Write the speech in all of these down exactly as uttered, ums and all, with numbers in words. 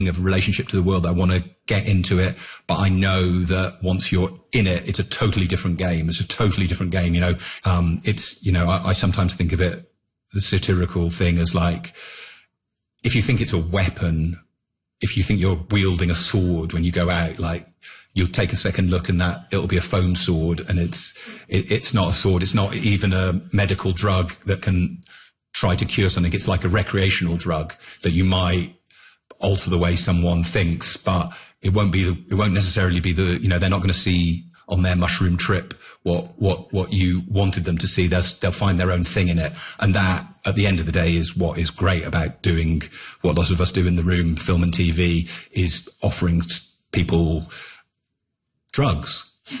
of a relationship to the world. I want to get into it, but I know that once you're in it, it's a totally different game. It's a totally different game. You know, um, it's, you know, I, I sometimes think of it, the satirical thing, as like, if you think it's a weapon, if you think you're wielding a sword when you go out, like, you'll take a second look and that it'll be a foam sword, and it's, it, it's not a sword. It's not even a medical drug that can try to cure something. It's like a recreational drug that you might alter the way someone thinks, but it won't be, the, it won't necessarily be the, you know, they're not going to see on their mushroom trip what, what, what you wanted them to see. They'll, they'll find their own thing in it. And that, at the end of the day, is what is great about doing what lots of us do in the room, film and T V, is offering people drugs. No,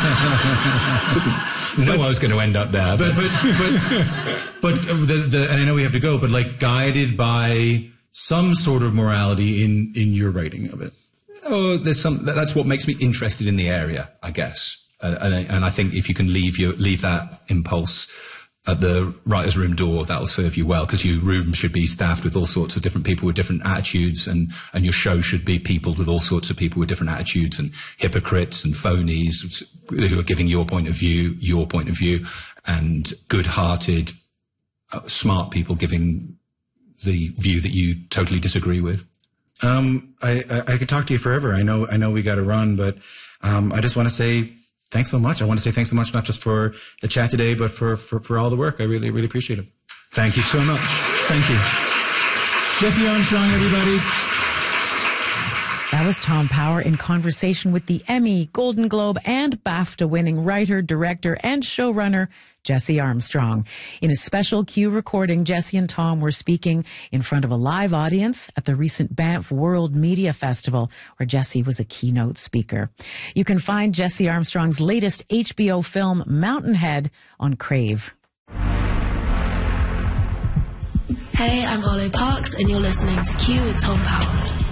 I was going to end up there. But, but, but, but, the, the, and I know we have to go, but like guided by some sort of morality in, in your writing of it. Oh, there's some, that's what makes me interested in the area, I guess. Uh, and, I, and I think if you can leave your, leave that impulse at the writer's room door, that'll serve you well, because your room should be staffed with all sorts of different people with different attitudes, and, and your show should be peopled with all sorts of people with different attitudes, and hypocrites and phonies who are giving your point of view, your point of view, and good-hearted, uh, smart people giving the view that you totally disagree with. Um, I, I, I could talk to you forever. I know, I know we got to run, but, um, I just want to say thanks so much. I want to say thanks so much, not just for the chat today, but for, for, for all the work. I really, really appreciate it. Thank you so much. Thank you. Jesse Armstrong, everybody. That was Tom Power in conversation with the Emmy, Golden Globe, and BAFTA winning writer, director, and showrunner, Jesse Armstrong. In a special Q recording, Jesse and Tom were speaking in front of a live audience at the recent Banff World Media Festival, where Jesse was a keynote speaker. You can find Jesse Armstrong's latest H B O film, Mountainhead, on Crave. Hey, I'm Arlo Parks, and you're listening to Q with Tom Power.